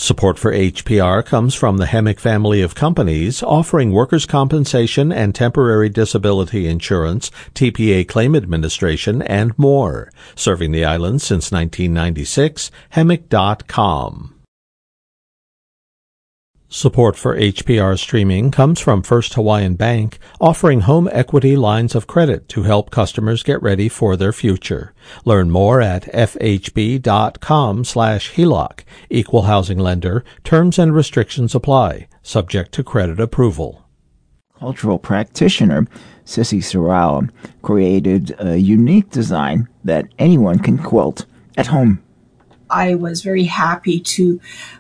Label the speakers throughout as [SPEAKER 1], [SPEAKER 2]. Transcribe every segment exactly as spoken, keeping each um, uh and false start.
[SPEAKER 1] Support for H P R comes from the Hemic family of companies offering workers' compensation and temporary disability insurance, T P A claim administration, and more. Serving the island since nineteen ninety-six, hemic dot com. Support for H P R streaming comes from First Hawaiian Bank, offering home equity lines of credit to help customers get ready for their future. Learn more at fhb.com slash HELOC. Equal housing lender. Terms and restrictions apply. Subject to credit approval.
[SPEAKER 2] Cultural practitioner Sissy Sorrell created a unique design that anyone can quilt at home.
[SPEAKER 3] I was very happy to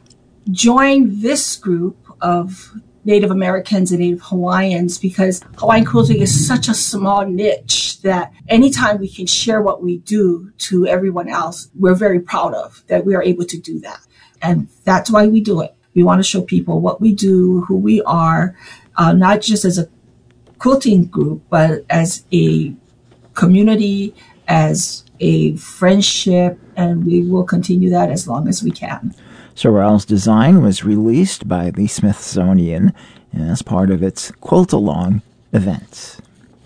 [SPEAKER 3] join this group of Native Americans and Native Hawaiians because Hawaiian quilting is such a small niche that anytime we can share what we do to everyone else, we're very proud of that we are able to do that. And that's why we do it. We want to show people what we do, who we are, uh, not just as a quilting group, but as a community, as a friendship, and we will continue that as long as we can.
[SPEAKER 2] Sorrell's design was released by the Smithsonian as part of its Quilt-Along events.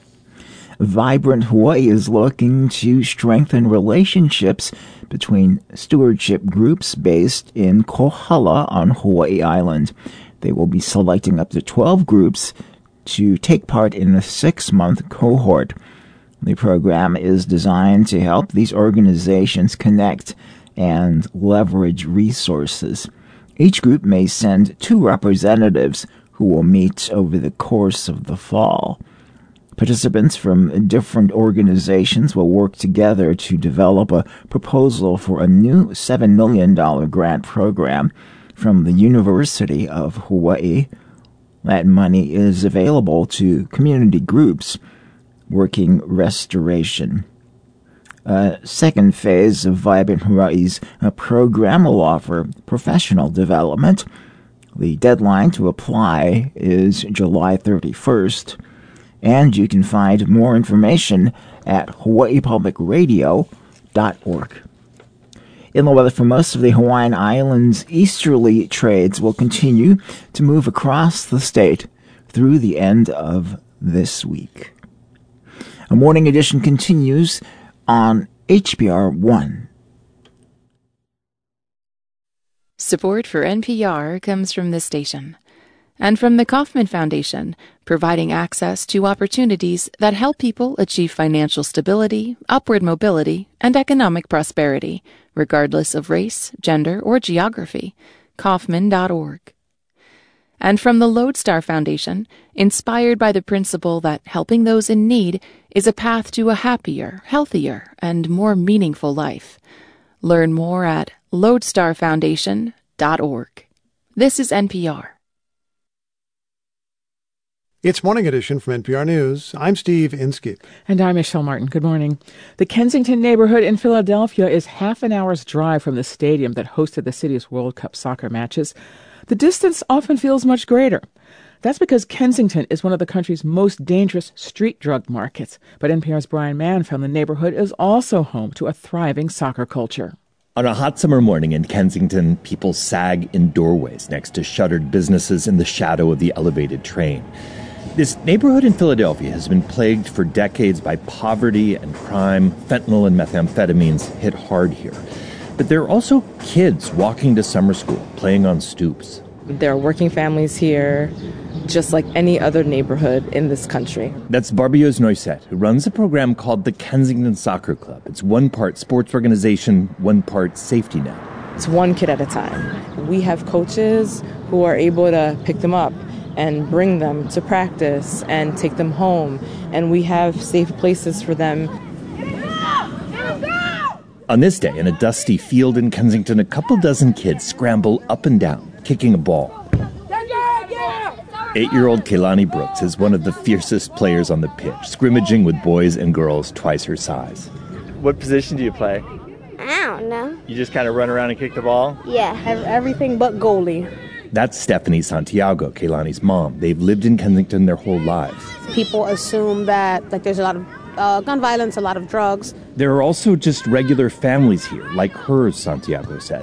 [SPEAKER 2] Vibrant Hawaii is looking to strengthen relationships between stewardship groups based in Kohala on Hawaii Island. They will be selecting up to twelve groups to take part in a six-month cohort. The program is designed to help these organizations connect and leverage resources. Each group may send two representatives who will meet over the course of the fall. Participants from different organizations will work together to develop a proposal for a new seven million dollars grant program from the University of Hawaii. That money is available to community groups working restoration. Uh, second phase of Vibrant Hawaii's uh, program will offer professional development. The deadline to apply is July thirty-first, and you can find more information at hawaii public radio dot org. In the weather for most of the Hawaiian Islands, easterly trades will continue to move across the state through the end of this week. A morning edition continues on H P R one.
[SPEAKER 4] Support for N P R comes from this station and from the Kauffman Foundation, providing access to opportunities that help people achieve financial stability, upward mobility, and economic prosperity, regardless of race, gender, or geography. Kauffman dot org. And from the Lodestar Foundation, inspired by the principle that helping those in need is a path to a happier, healthier, and more meaningful life. Learn more at lodestar foundation dot org. This is N P R.
[SPEAKER 5] It's Morning Edition from N P R News. I'm Steve Inskeep.
[SPEAKER 6] And I'm Michelle Martin. Good morning. The Kensington neighborhood in Philadelphia is half an hour's drive from the stadium that hosted the city's World Cup soccer matches. The distance often feels much greater. That's because Kensington is one of the country's most dangerous street drug markets. But N P R's Brian Mann found the neighborhood is also home to a thriving soccer culture.
[SPEAKER 7] On a hot summer morning in Kensington, people sag in doorways next to shuttered businesses in the shadow of the elevated train. This neighborhood in Philadelphia has been plagued for decades by poverty and crime. Fentanyl and methamphetamines hit hard here. But there are also kids walking to summer school, playing on stoops.
[SPEAKER 8] There are working families here, just like any other neighborhood in this country.
[SPEAKER 7] That's Barbios Noisette, who runs a program called the Kensington Soccer Club. It's one part sports organization, one part safety net.
[SPEAKER 8] It's one kid at a time. We have coaches who are able to pick them up and bring them to practice and take them home. And we have safe places for them.
[SPEAKER 7] On this day, in a dusty field in Kensington, a couple dozen kids scramble up and down, kicking a ball. Eight-year-old Kehlani Brooks is one of the fiercest players on the pitch, scrimmaging with boys and girls twice her size.
[SPEAKER 9] What position do you play?
[SPEAKER 10] I don't know.
[SPEAKER 9] You just kind of run around and kick the ball?
[SPEAKER 10] Yeah, everything but goalie.
[SPEAKER 7] That's Stephanie Santiago, Kehlani's mom. They've lived in Kensington their whole lives.
[SPEAKER 10] People assume that like there's a lot of uh, gun violence, a lot of drugs.
[SPEAKER 7] There are also just regular families here, like hers, Santiago said.